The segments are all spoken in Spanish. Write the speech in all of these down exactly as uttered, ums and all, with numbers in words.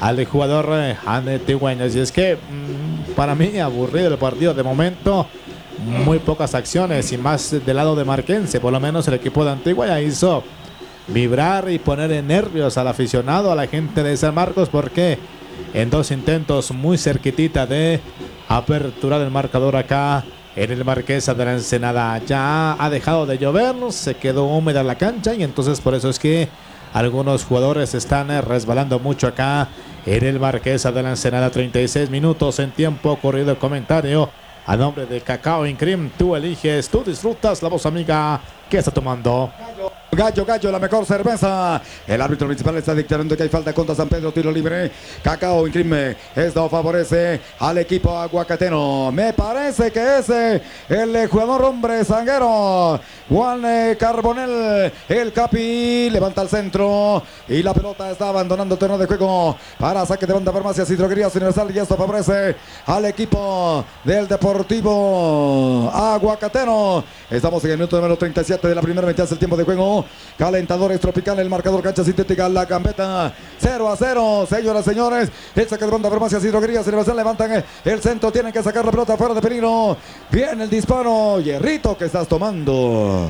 al jugador eh, antigüeño. Y es que mmm, para mí aburrido el partido de momento. Muy pocas acciones y más del lado de Marquense. Por lo menos el equipo de Antigua ya hizo vibrar y poner en nervios al aficionado, a la gente de San Marcos, porque en dos intentos muy cerquitita de aperturar el marcador acá en el Marquesa de la Ensenada. Ya ha dejado de llover, se quedó húmeda la cancha y entonces por eso es que algunos jugadores están resbalando mucho acá en el Marquesa de la Ensenada. treinta y seis minutos en tiempo corrido. El comentario a nombre de Cacao in Cream. Tú eliges, tú disfrutas. La voz amiga que está tomando. Gallo, Gallo, la mejor cerveza. El árbitro principal está dictando que hay falta contra San Pedro, tiro libre. Cacao in Cream. Esto favorece al equipo aguacateno. Me parece que es el jugador hombre zaguero Juan Carbonel. El Capi levanta al centro y la pelota está abandonando el terreno de juego para saque de banda. Farmacias y Droguerías Universal, y esto favorece al equipo del Deportivo Aguacateno. Estamos en el minuto número treinta y siete de la primera mitad del tiempo de juego. Calentadores Tropical, el marcador, cancha sintética, la Gambeta, cero a cero, señoras y señores. El saque de banda, Farmacias y Droguerías Universal levantan el centro, tienen que sacar la pelota fuera de peligro. Viene el disparo, Hierrito, que estás tomando.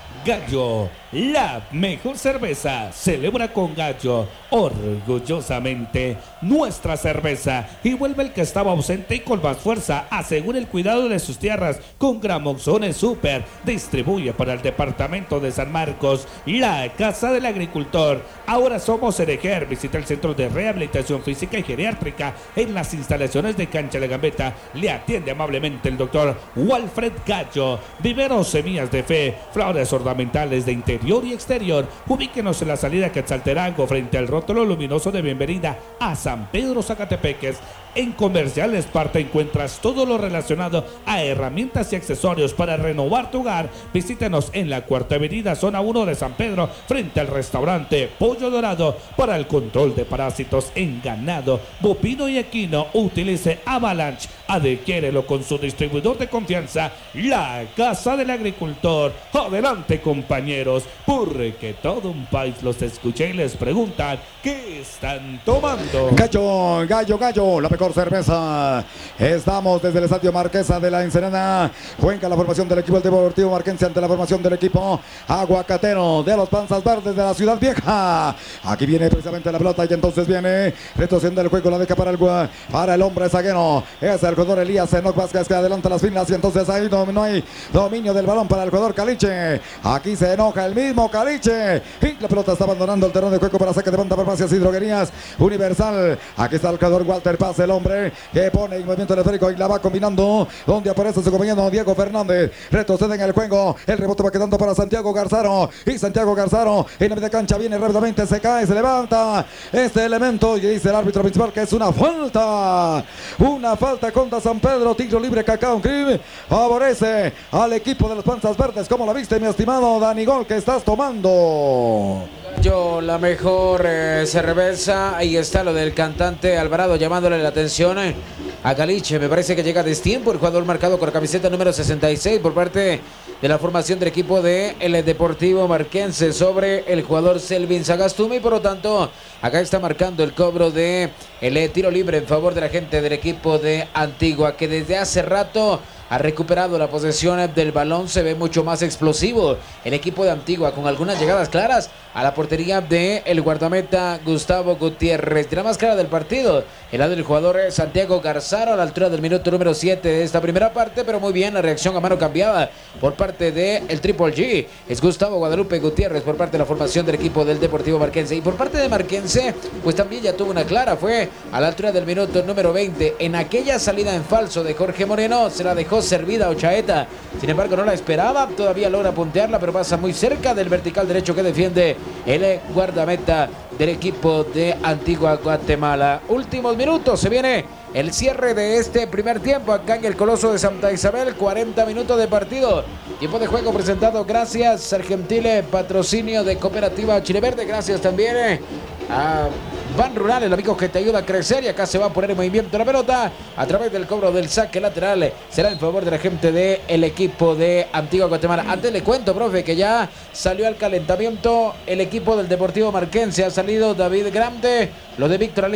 Gallo, la mejor cerveza, celebra con Gallo, orgullosamente nuestra cerveza. Y vuelve el que estaba ausente y con más fuerza, asegura el cuidado de sus tierras con Gramoxone Super. Distribuye para el departamento de San Marcos, la Casa del Agricultor. Ahora somos Ereger. Visita el Centro de Rehabilitación Física y Geriátrica en las instalaciones de Cancha La Gambeta. Le atiende amablemente el doctor Walfred Gallo. Viveros Semillas de Fe, flores ornamentales de interior y exterior. Ubíquenos en la salida Quetzaltenango frente al rótulo luminoso de bienvenida a San Pedro Zacatepeques. En Comerciales Parte encuentras todo lo relacionado a herramientas y accesorios para renovar tu hogar. Visítenos en la Cuarta Avenida, zona uno de San Pedro, frente al restaurante Pollo Dorado. Para el control de parásitos en ganado, bovino y equino, utilice Avalanche. Adquiérelo con su distribuidor de confianza, la Casa del Agricultor. Adelante, compañeros, porque todo un país los escucha y les preguntan ¿qué están tomando? Gallo, Gallo, Gallo, la mejor cerveza. Estamos desde el Estadio Marquesa de la Ensenada. Cuenca la formación del equipo del Deportivo Marquense ante la formación del equipo aguacateno de los Panzas Verdes de la Ciudad Vieja. Aquí viene precisamente la pelota y entonces viene retrocediendo el juego, la deja para el, para el hombre zaguero. Es el jugador Elías Enoc Vázquez que adelanta las filas y entonces ahí no, no hay dominio del balón para el jugador Caliche. Aquí se enoja el mismo Caliche y la pelota está abandonando el terreno de juego para saque de banda. Farmacias y Droguerías Universal. Aquí está el jugador Walter Paz, el hombre que pone en movimiento teleférico y la va combinando, donde aparece su compañero Diego Fernández. Retrocede en el juego, el rebote va quedando para Santiago Garzaro y Santiago Garzaro en la media cancha viene rápidamente, se cae, se levanta este elemento y dice el árbitro principal que es una falta, una falta contra San Pedro. Tiro libre, Cacao in Cream favorece al equipo de los Panzas Verdes. ¿Cómo la viste, mi estimado Dani Gol, que estás tomando? Yo la mejor eh, cerveza. Ahí está lo del cantante Alvarado llamándole la atención eh, a Caliche. Me parece que llega a destiempo el jugador marcado con la camiseta número sesenta y seis por parte de la formación del equipo de el Deportivo Marquense sobre el jugador Selvin Sagastumi. Y por lo tanto acá está marcando el cobro de el tiro libre en favor de la gente del equipo de Antigua, que desde hace rato ha recuperado la posesión del balón. Se ve mucho más explosivo el equipo de Antigua, con algunas llegadas claras a la portería de el guardameta Gustavo Gutiérrez. De la más clara del partido, el lado del jugador Santiago Garzaro a la altura del minuto número siete de esta primera parte, pero muy bien la reacción a mano cambiada por parte de el Triple G. Es Gustavo Guadalupe Gutiérrez por parte de la formación del equipo del Deportivo Marquense. Y por parte de Marquense, pues también ya tuvo una clara, fue a la altura del minuto número veinte. En aquella salida en falso de Jorge Moreno, se la dejó servida a Ochaeta, sin embargo no la esperaba, todavía logra puntearla, pero pasa muy cerca del vertical derecho que defiende el guardameta del equipo de Antigua Guatemala. Últimos minutos, se viene el cierre de este primer tiempo acá en el Coloso de Santa Isabel. Cuarenta minutos de partido, tiempo de juego presentado gracias Argentile, patrocinio de Cooperativa Chile Verde. Gracias también eh, a Ban Rural, el amigo que te ayuda a crecer. Y acá se va a poner en movimiento la pelota a través del cobro del saque lateral. Será en favor de la gente del equipo de Antigua Guatemala. Antes le cuento, profe, que ya salió al calentamiento el equipo del Deportivo Marquense. Ha salido David Grande, lo de Víctor